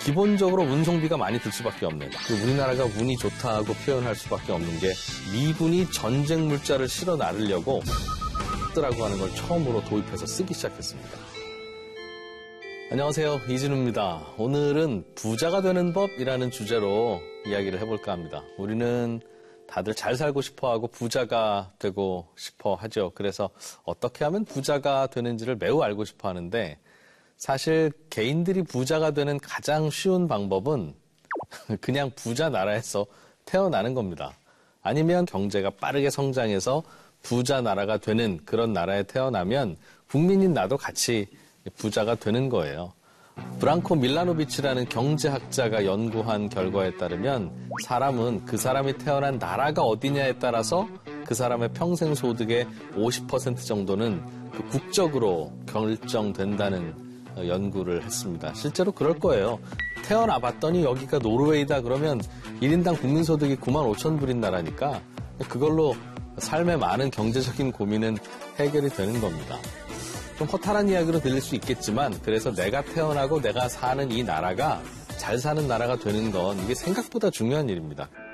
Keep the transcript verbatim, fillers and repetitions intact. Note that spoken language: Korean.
기본적으로 운송비가 많이 들 수밖에 없는, 우리나라가 운이 좋다고 표현할 수밖에 없는 게 미군이 전쟁 물자를 실어 나르려고 라고 하는 걸 처음으로 도입해서 쓰기 시작했습니다. 안녕하세요, 이진우입니다. 오늘은 부자가 되는 법이라는 주제로 이야기를 해볼까 합니다. 우리는 다들 잘 살고 싶어하고 부자가 되고 싶어 하죠. 그래서 어떻게 하면 부자가 되는지를 매우 알고 싶어 하는데, 사실 개인들이 부자가 되는 가장 쉬운 방법은 그냥 부자 나라에서 태어나는 겁니다. 아니면 경제가 빠르게 성장해서 부자 나라가 되는 그런 나라에 태어나면 국민인 나도 같이 부자가 되는 거예요. 브랑코 밀라노비치라는 경제학자가 연구한 결과에 따르면 사람은 그 사람이 태어난 나라가 어디냐에 따라서 그 사람의 평생 소득의 오십 퍼센트 정도는 그 국적으로 결정된다는 연구를 했습니다. 실제로 그럴 거예요. 태어나 봤더니 여기가 노르웨이다 그러면 일 인당 국민소득이 구만 오천 불인 나라니까 그걸로 삶의 많은 경제적인 고민은 해결이 되는 겁니다. 좀 허탈한 이야기로 들릴 수 있겠지만, 그래서 내가 태어나고 내가 사는 이 나라가 잘 사는 나라가 되는 건 이게 생각보다 중요한 일입니다.